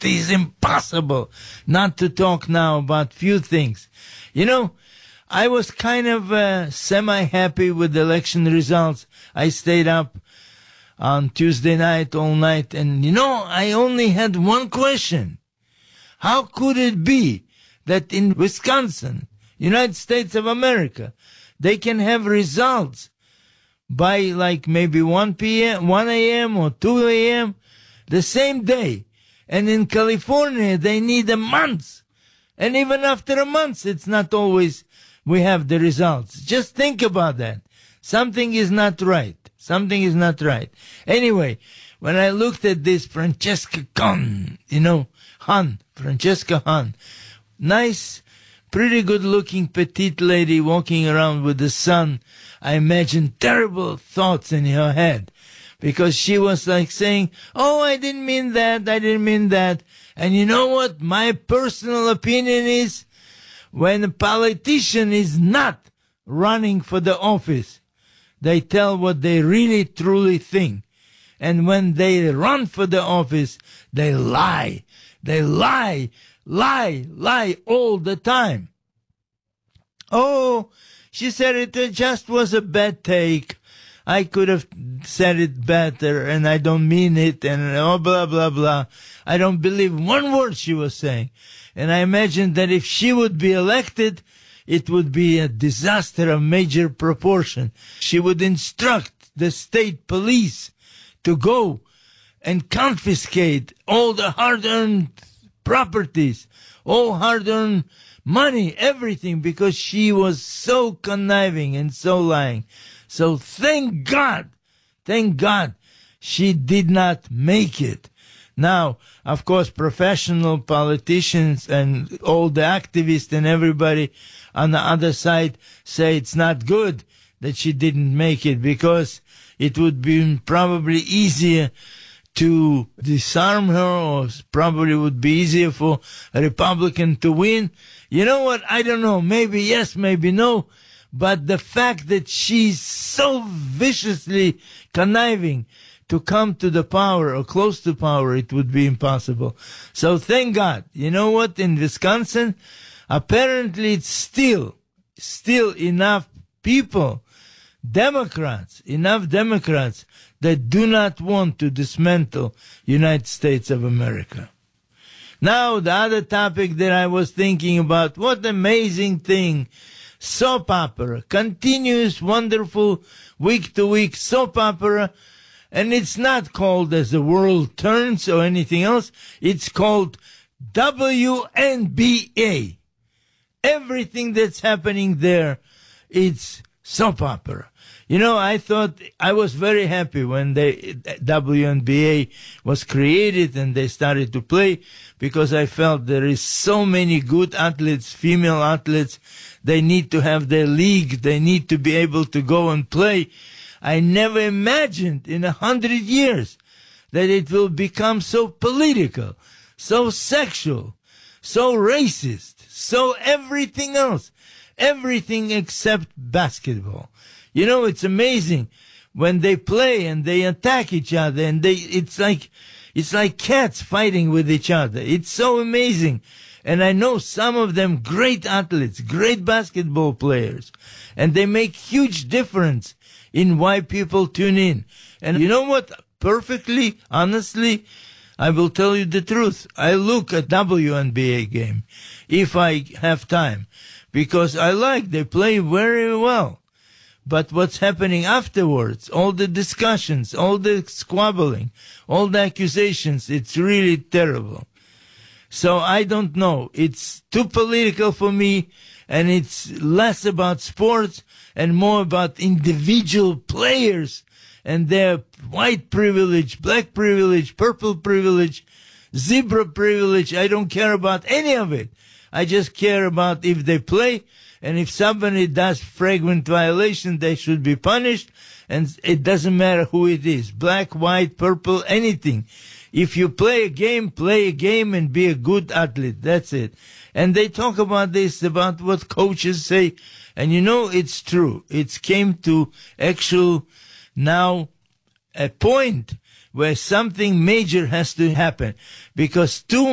It is impossible not to talk now about few things. You know, I was kind of semi-happy with the election results. I stayed up on Tuesday night all night, and you know, I only had one question. How could it be that in Wisconsin, United States of America, they can have results by like maybe 1 a.m. or 2 a.m. the same day. And in California, they need a month. And even after a month, it's not always we have the results. Just think about that. Something is not right. Something is not right. Anyway, when I looked at this Francesca Hahn, Francesca Hahn, nice, pretty good-looking petite lady walking around with the sun, I imagined terrible thoughts in her head because she was like saying, oh, I didn't mean that. And you know what? My personal opinion is when a politician is not running for the office, they tell what they really truly think. And when they run for the office, they lie. They lie all the time. Oh, she said it just was a bad take. I could have said it better, and I don't mean it, and blah, blah, blah. I don't believe one word she was saying. And I imagined that if she would be elected, it would be a disaster of major proportion. She would instruct the state police to go and confiscate all the hard-earned properties, all hard-earned money, everything, because she was so conniving and so lying. So thank God, she did not make it. Now, of course, professional politicians and all the activists and everybody on the other side say it's not good that she didn't make it because it would be probably easier to disarm her, or probably would be easier for a Republican to win. You know what? I don't know. Maybe yes, maybe no. But the fact that she's so viciously conniving to come to the power or close to power, it would be impossible. So thank God. You know what? In Wisconsin, apparently it's still enough people, enough Democrats that do not want to dismantle United States of America. Now, the other topic that I was thinking about, what amazing thing, soap opera, continuous, wonderful, week-to-week soap opera, and it's not called As the World Turns or anything else, it's called WNBA. Everything that's happening there, it's soap opera. You know, I thought I was very happy when the WNBA was created and they started to play because I felt there is so many good athletes, female athletes. They need to have their league. They need to be able to go and play. I never imagined in 100 years that it will become so political, so sexual, so racist, so everything else, everything except basketball. You know, it's amazing when they play and they attack each other and it's like cats fighting with each other. It's so amazing. And I know some of them great athletes, great basketball players, and they make huge difference in why people tune in. And you know what? Perfectly, honestly, I will tell you the truth. I look at WNBA game if I have time because they play very well. But what's happening afterwards, all the discussions, all the squabbling, all the accusations, it's really terrible. So I don't know. It's too political for me, and it's less about sports and more about individual players and their white privilege, black privilege, purple privilege, zebra privilege. I don't care about any of it. I just care about if they play, and if somebody does flagrant violation, they should be punished, and it doesn't matter who it is, black, white, purple, anything. If you play a game and be a good athlete. That's it. And they talk about this, about what coaches say. And you know, it's true. It came to actual now a point where something major has to happen because too